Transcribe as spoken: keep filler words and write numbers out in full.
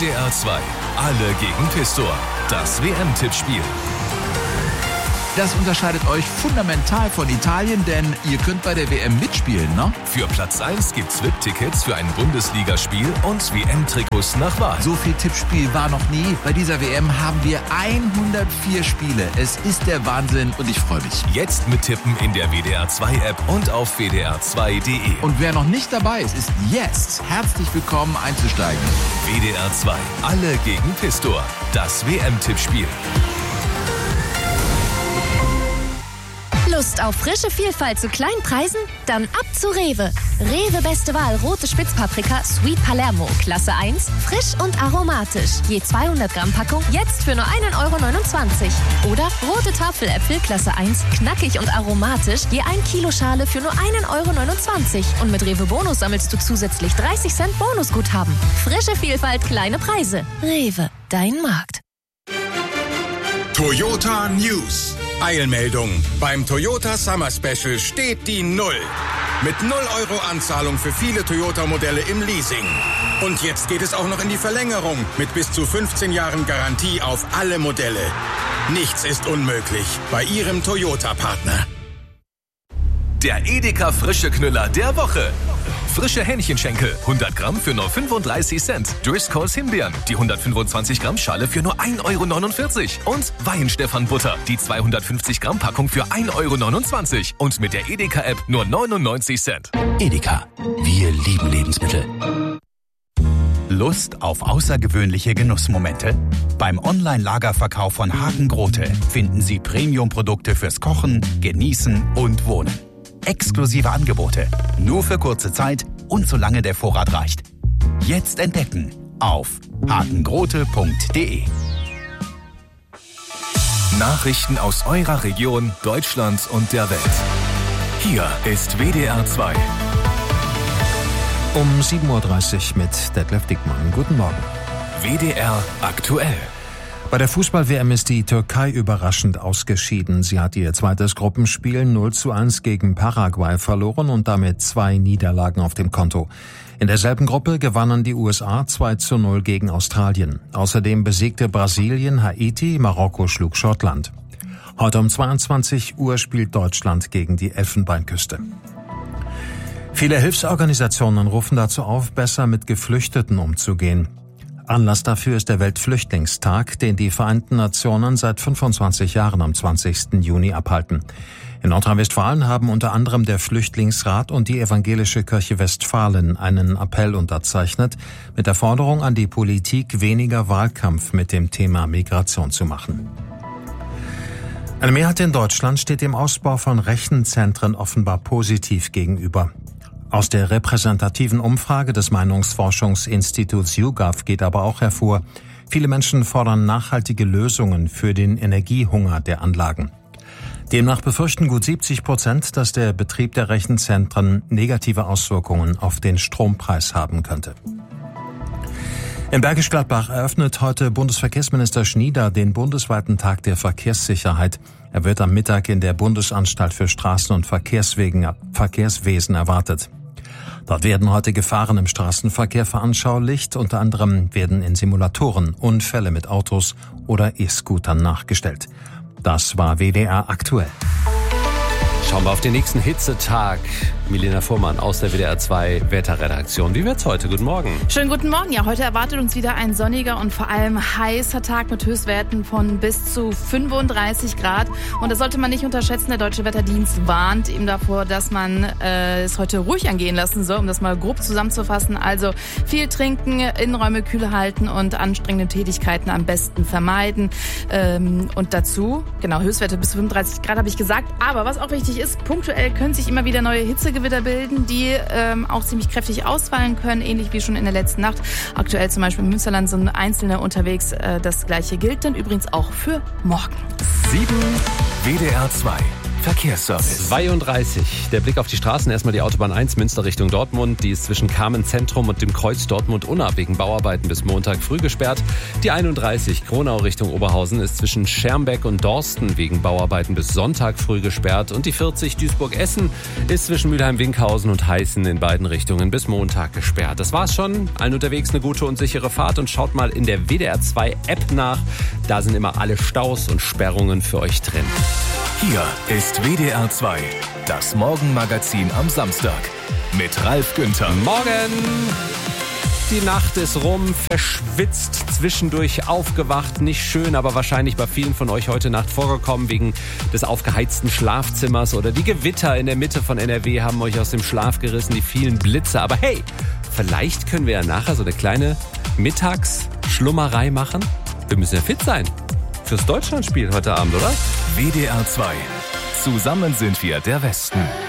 D R zwei. Alle gegen Pistor. Das W M-Tippspiel. Das unterscheidet euch fundamental von Italien, denn ihr könnt bei der W M mitspielen, ne? Für Platz eins gibt's V I P-Tickets für ein Bundesligaspiel und W M-Trikots nach Wahl. So viel Tippspiel war noch nie. Bei dieser W M haben wir hundertvier Spiele. Es ist der Wahnsinn und ich freue mich. Jetzt mittippen in der W D R zwei App und auf w d r zwei punkt d e. Und wer noch nicht dabei ist, ist jetzt herzlich willkommen einzusteigen. W D R zwei. Alle gegen Pistor. Das W M-Tippspiel. Lust auf frische Vielfalt zu kleinen Preisen? Dann ab zu Rewe. Rewe beste Wahl rote Spitzpaprika Sweet Palermo Klasse eins, frisch und aromatisch. Je zweihundert Gramm Packung jetzt für nur ein Euro neunundzwanzig. Oder rote Tafeläpfel Klasse eins, knackig und aromatisch, je ein Kilo Schale für nur ein Euro neunundzwanzig. Und mit Rewe Bonus sammelst du zusätzlich dreißig Cent Bonusguthaben. Frische Vielfalt, kleine Preise. Rewe, dein Markt. Toyota News. Eilmeldung. Beim Toyota Summer Special steht die Null. Mit null Euro Anzahlung für viele Toyota-Modelle im Leasing. Und jetzt geht es auch noch in die Verlängerung mit bis zu fünfzehn Jahren Garantie auf alle Modelle. Nichts ist unmöglich bei Ihrem Toyota-Partner. Der Edeka Frische Knüller der Woche. Frische Hähnchenschenkel, hundert Gramm für nur fünfunddreißig Cent. Driscolls Himbeeren, die hundertfünfundzwanzig Gramm Schale für nur ein Euro neunundvierzig. Und Weihenstephan-Butter, die zweihundertfünfzig Gramm Packung für ein Euro neunundzwanzig. Und mit der Edeka-App nur neunundneunzig Cent. Edeka, wir lieben Lebensmittel. Lust auf außergewöhnliche Genussmomente? Beim Online-Lagerverkauf von Hagen Grote finden Sie Premium-Produkte fürs Kochen, Genießen und Wohnen. Exklusive Angebote, nur für kurze Zeit und solange der Vorrat reicht. Jetzt entdecken auf hagengrote punkt d e. Nachrichten aus eurer Region, Deutschland und der Welt. Hier ist W D R zwei. Um sieben Uhr dreißig mit Detlef Dickmann. Guten Morgen. W D R aktuell. Bei der Fußball-W M ist die Türkei überraschend ausgeschieden. Sie hat ihr zweites Gruppenspiel null zu eins gegen Paraguay verloren und damit zwei Niederlagen auf dem Konto. In derselben Gruppe gewannen die U S A zwei zu null gegen Australien. Außerdem besiegte Brasilien Haiti, Marokko schlug Schottland. Heute um zweiundzwanzig Uhr spielt Deutschland gegen die Elfenbeinküste. Viele Hilfsorganisationen rufen dazu auf, besser mit Geflüchteten umzugehen. Anlass dafür ist der Weltflüchtlingstag, den die Vereinten Nationen seit fünfundzwanzig Jahren am zwanzigsten Juni abhalten. In Nordrhein-Westfalen haben unter anderem der Flüchtlingsrat und die Evangelische Kirche Westfalen einen Appell unterzeichnet, mit der Forderung an die Politik, weniger Wahlkampf mit dem Thema Migration zu machen. Eine Mehrheit in Deutschland steht dem Ausbau von Rechenzentren offenbar positiv gegenüber. Aus der repräsentativen Umfrage des Meinungsforschungsinstituts YouGov geht aber auch hervor, viele Menschen fordern nachhaltige Lösungen für den Energiehunger der Anlagen. Demnach befürchten gut siebzig Prozent, dass der Betrieb der Rechenzentren negative Auswirkungen auf den Strompreis haben könnte. In Bergisch Gladbach eröffnet heute Bundesverkehrsminister Schnieder den bundesweiten Tag der Verkehrssicherheit. Er wird am Mittag in der Bundesanstalt für Straßen- und Verkehrswesen erwartet. Dort werden heute Gefahren im Straßenverkehr veranschaulicht. Unter anderem werden in Simulatoren Unfälle mit Autos oder E-Scootern nachgestellt. Das war W D R aktuell. Schauen wir auf den nächsten Hitzetag. Milena Fuhrmann aus der W D R zwei Wetterredaktion. Wie wird's heute? Guten Morgen. Schönen guten Morgen. Ja, heute erwartet uns wieder ein sonniger und vor allem heißer Tag mit Höchstwerten von bis zu fünfunddreißig Grad. Und das sollte man nicht unterschätzen. Der Deutsche Wetterdienst warnt eben davor, dass man äh, es heute ruhig angehen lassen soll, um das mal grob zusammenzufassen. Also viel trinken, Innenräume kühl halten und anstrengende Tätigkeiten am besten vermeiden. Ähm, und dazu, genau, Höchstwerte bis zu fünfunddreißig Grad habe ich gesagt. Aber was auch wichtig ist, punktuell können sich immer wieder neue Hitzegewitter bilden, die ähm, auch ziemlich kräftig ausfallen können, ähnlich wie schon in der letzten Nacht. Aktuell zum Beispiel im Münsterland sind einzelne unterwegs. Äh, das Gleiche gilt dann übrigens auch für morgen. sieben W D R zwei Verkehrsservice. zweiunddreißig. Der Blick auf die Straßen. Erstmal die Autobahn eins Münster Richtung Dortmund. Die ist zwischen Kamen Zentrum und dem Kreuz Dortmund-Unna wegen Bauarbeiten bis Montag früh gesperrt. Die einunddreißig Kronau Richtung Oberhausen ist zwischen Schermbeck und Dorsten wegen Bauarbeiten bis Sonntag früh gesperrt. Und die vierzig Duisburg-Essen ist zwischen Mülheim-Winkhausen und Heißen in beiden Richtungen bis Montag gesperrt. Das war's schon. Allen unterwegs eine gute und sichere Fahrt und schaut mal in der W D R zwei App nach. Da sind immer alle Staus und Sperrungen für euch drin. Hier ist W D R zwei, das Morgenmagazin am Samstag mit Ralf Günther. Morgen! Die Nacht ist rum, verschwitzt, zwischendurch aufgewacht. Nicht schön, aber wahrscheinlich bei vielen von euch heute Nacht vorgekommen wegen des aufgeheizten Schlafzimmers. Oder die Gewitter in der Mitte von N R W haben euch aus dem Schlaf gerissen, die vielen Blitze. Aber hey, vielleicht können wir ja nachher so eine kleine Mittagsschlummerei machen. Wir müssen ja fit sein fürs Deutschlandspiel heute Abend, oder? W D R zwei. Zusammen sind wir der Westen.